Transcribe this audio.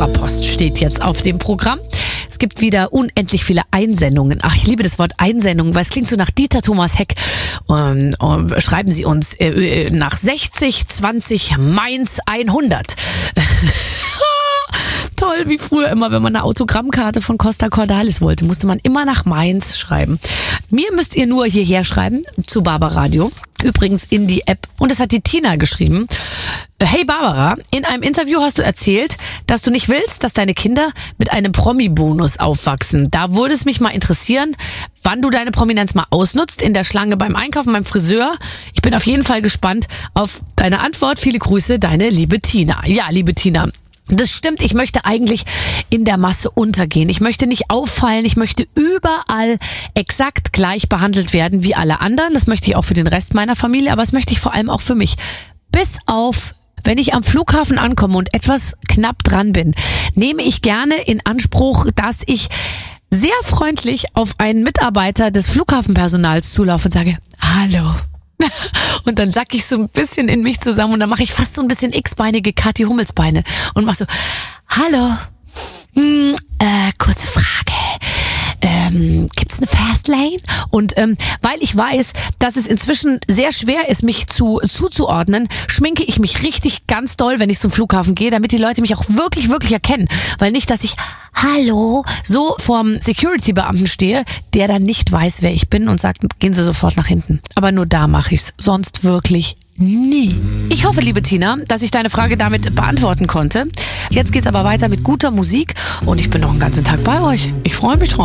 Hörerpost steht jetzt auf dem Programm. Es gibt wieder unendlich viele Einsendungen. Ach, ich liebe das Wort Einsendungen, weil es klingt so nach Dieter Thomas Heck. Schreiben Sie uns nach 60 20 Mainz 100. Toll, wie früher immer, wenn man eine Autogrammkarte von Costa Cordalis wollte, musste man immer nach Mainz schreiben. Mir müsst ihr nur hierher schreiben, zu Barbaradio. Übrigens in die App. Und das hat die Tina geschrieben. Hey Barbara, in einem Interview hast du erzählt, dass du nicht willst, dass deine Kinder mit einem Promi-Bonus aufwachsen. Da würde es mich mal interessieren, wann du deine Prominenz mal ausnutzt in der Schlange beim Einkaufen beim Friseur. Ich bin auf jeden Fall gespannt auf deine Antwort. Viele Grüße, deine liebe Tina. Ja, liebe Tina. Das stimmt, ich möchte eigentlich in der Masse untergehen. Ich möchte nicht auffallen, ich möchte überall exakt gleich behandelt werden wie alle anderen. Das möchte ich auch für den Rest meiner Familie, aber das möchte ich vor allem auch für mich. Bis auf, wenn ich am Flughafen ankomme und etwas knapp dran bin, nehme ich gerne in Anspruch, dass ich sehr freundlich auf einen Mitarbeiter des Flughafenpersonals zulaufe und sage, hallo. Und dann sack ich so ein bisschen in mich zusammen und dann mache ich fast so ein bisschen x-beinige Kathi Hummels Beine und mach so, hallo, kurze Frage, gibt's eine Fastlane? Und weil ich weiß, dass es inzwischen sehr schwer ist, mich zuzuordnen, schminke ich mich richtig ganz doll, wenn ich zum Flughafen gehe, damit die Leute mich auch wirklich, wirklich erkennen. Weil nicht, dass ich hallo so vorm Security-Beamten stehe, der dann nicht weiß, wer ich bin und sagt, gehen Sie sofort nach hinten. Aber nur da mache ich's, sonst wirklich nie. Ich hoffe, liebe Tina, dass ich deine Frage damit beantworten konnte. Jetzt geht's aber weiter mit guter Musik und ich bin noch einen ganzen Tag bei euch. Ich freue mich drauf.